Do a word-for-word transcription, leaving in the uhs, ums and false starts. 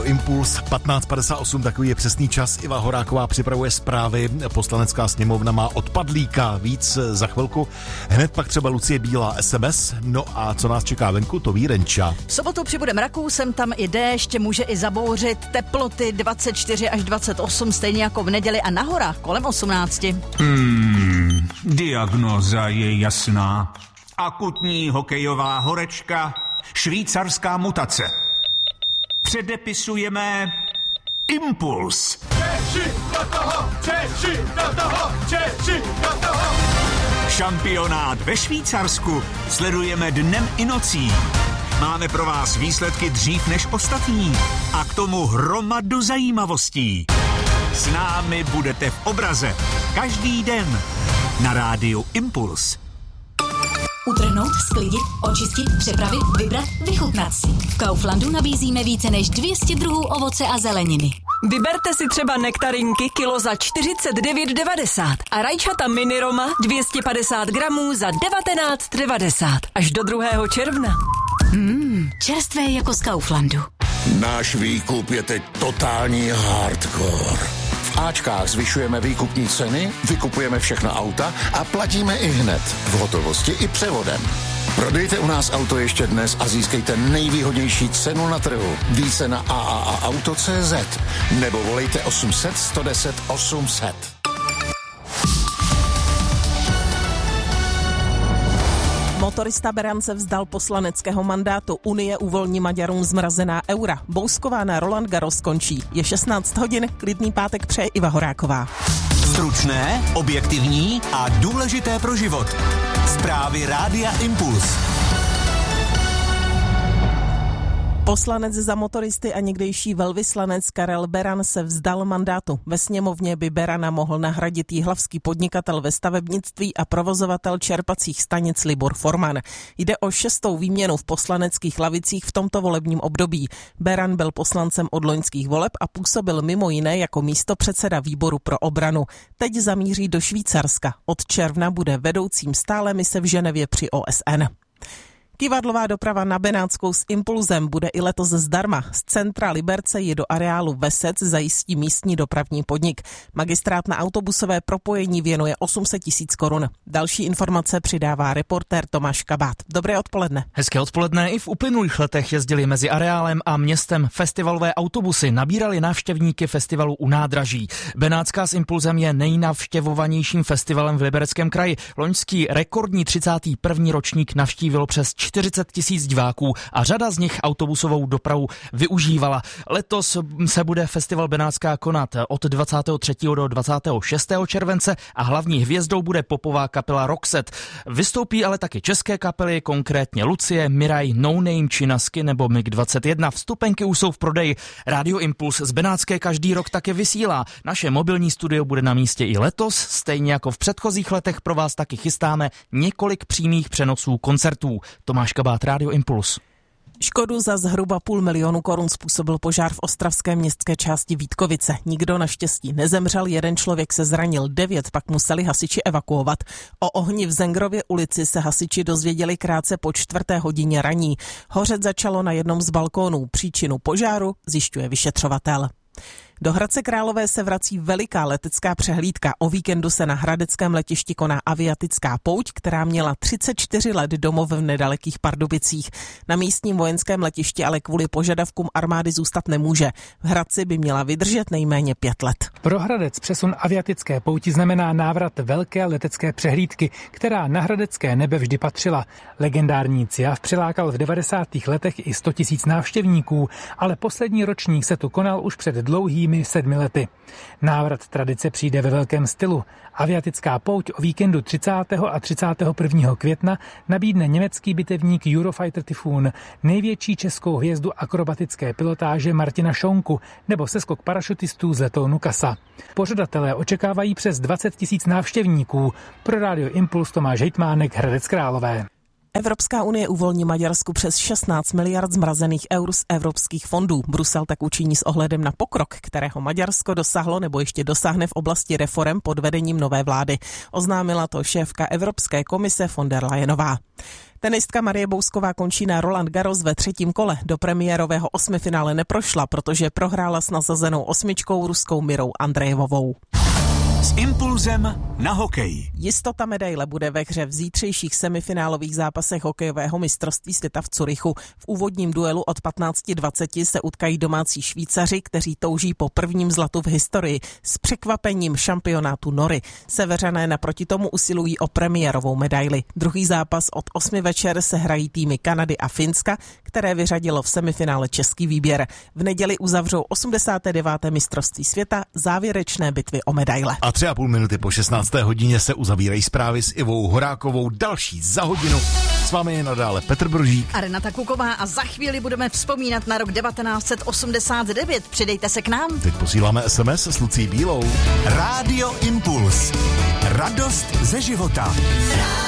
Rádio Impuls, patnáct padesát osm, takový je přesný čas. Iva Horáková připravuje zprávy, poslanecká sněmovna má odpadlíka, víc za chvilku. Hned pak třeba Lucie Bílá es em es, no a co nás čeká venku, to ví Renča. V sobotu přibude mraků, sem tam i déšť, může i zabouřit, teploty dvacet čtyři až dvacet osm, stejně jako v neděli a na horách kolem osmnáct. Hmm, diagnóza je jasná. Akutní hokejová horečka, švýcarská mutace. Předepisujeme Impuls. Češi do toho, Češi do toho, Češi do toho. Šampionát ve Švýcarsku sledujeme dnem i nocí. Máme pro vás výsledky dřív než ostatní a k tomu hromadu zajímavostí. S námi budete v obraze každý den na rádiu Impuls. Utrhnout, sklidit, očistit, připravit, vybrat, vychutnat si. V Kauflandu nabízíme více než dvě stě druhů ovoce a zeleniny. Vyberte si třeba nektarinky kilo za čtyřicet devět devadesát a rajčata mini Roma dvě stě padesát gramů za devatenáct devadesát až do druhého června. Mmm, čerstvé jako z Kauflandu. Náš výkup je teď totální hardcore. V Ačkách zvyšujeme výkupní ceny, vykupujeme všechna auta a platíme i hned, v hotovosti i převodem. Prodejte u nás auto ještě dnes a získejte nejvýhodnější cenu na trhu. Více na a a a auto tečka cé zet nebo volejte osm set, sto deset, osm set. Motorista Beran se vzdal poslaneckého mandátu. Unie uvolní Maďarům zmrazená eura. Bousková na Roland Garros skončí. Je šestnáct hodin, klidný pátek přeje Iva Horáková. Stručné, objektivní a důležité pro život. Zprávy Rádia Impuls. Poslanec za motoristy a někdejší velvyslanec Karel Beran se vzdal mandátu. Ve sněmovně by Berana mohl nahradit jihlavský podnikatel ve stavebnictví a provozovatel čerpacích stanic Libor Forman. Jde o šestou výměnu v poslaneckých lavicích v tomto volebním období. Beran byl poslancem od loňských voleb a působil mimo jiné jako místopředseda výboru pro obranu. Teď zamíří do Švýcarska. Od června bude vedoucím stále mise v Ženevě při O S N. Kivadlová doprava na Benátskou s Impulzem bude i letos zdarma. Z centra Liberce ji do areálu Vesec zajistí místní dopravní podnik. Magistrát na autobusové propojení věnuje osm set tisíc korun. Další informace přidává reportér Tomáš Kabát. Dobré odpoledne. Hezké odpoledne. I v uplynulých letech jezdili mezi areálem a městem festivalové autobusy. Nabírali návštěvníky festivalu u nádraží. Benátská s Impulzem je nejnavštěvovanějším festivalem v Libereckém kraji. Loňský rekordní třicátý první ročník navštívilo přes čtyřicet tisíc diváků a řada z nich autobusovou dopravu využívala. Letos se bude festival Benátská konat od dvacátého třetího do dvacátého šestého července a hlavní hvězdou bude popová kapela Roxette. Vystoupí ale taky české kapely, konkrétně Lucie, Miraj, No Name či Nasky nebo mig dvacet jedna. Vstupenky už jsou v prodeji. Rádio Impuls z Benátské každý rok také vysílá. Naše mobilní studio bude na místě i letos. Stejně jako v předchozích letech pro vás taky chystáme několik přímých přenosů koncertů. Tomáš Kabát, Rádio Impuls. Škodu za zhruba půl milionu korun způsobil požár v ostravské městské části Vítkovice. Nikdo naštěstí nezemřel, jeden člověk se zranil, devět pak museli hasiči evakuovat. O ohni v Zengrově ulici se hasiči dozvěděli krátce po čtvrté hodině raní. Hořet začalo na jednom z balkónů. Příčinu požáru zjišťuje vyšetřovatel. Do Hradce Králové se vrací veliká letecká přehlídka. O víkendu se na hradeckém letišti koná aviatická pouť, která měla třicet čtyři let domov v nedalekých Pardubicích. Na místním vojenském letišti ale kvůli požadavkům armády zůstat nemůže. V Hradci by měla vydržet nejméně pět let. Pro Hradec přesun aviatické pouti znamená návrat velké letecké přehlídky, která na hradecké nebe vždy patřila. Legendární Ciaf přilákal v devadesátých letech i sto tisíc návštěvníků, ale poslední ročník se tu konal už před dlouhými sedmi lety. Návrat tradice přijde ve velkém stylu. Aviatická pouť o víkendu třicátého a třicátého prvního května nabídne německý bitevník Eurofighter Typhoon, největší českou hvězdu akrobatické pilotáže Martina Šonku nebo seskok parašutistů z letounu Kasa. Pořadatelé očekávají přes dvacet tisíc návštěvníků. Pro Rádio Impuls Tomáš Hejtmánek, Hradec Králové. Evropská unie uvolní Maďarsku přes šestnáct miliard zmrazených eur z evropských fondů. Brusel tak učiní s ohledem na pokrok, kterého Maďarsko dosáhlo nebo ještě dosáhne v oblasti reforem pod vedením nové vlády. Oznámila to šéfka Evropské komise von der Leyenová. Tenistka Marie Bousková končí na Roland Garros ve třetím kole. Do premiérového osmifinále neprošla, protože prohrála s nasazenou osmičkou ruskou Mirou Andrejevovou. S impulzem na hokej. Jistota medaile bude ve hře v zítřejších semifinálových zápasech hokejového mistrovství světa v Curychu. V úvodním duelu od patnáct dvacet se utkají domácí Švýcaři, kteří touží po prvním zlatu v historii s překvapením šampionátu Nory. Seveřané naproti tomu usilují o premiérovou medaili. Druhý zápas od osmi večer se hrají týmy Kanady a Finska, které vyřadilo v semifinále český výběr. V neděli uzavřou osmdesáté deváté mistrovství světa závěrečné bitvy o medaile. A tři a půl minuty po šestnácté hodině se uzavírají zprávy s Ivou Horákovou. Další za hodinu. S vámi je nadále Petr Brožík a Renata Kuková a za chvíli budeme vzpomínat na rok devatenáct set osmdesát devět. Přidejte se k nám. Teď posíláme es em es s Lucí Bílou. Rádio Impuls. Radost ze života.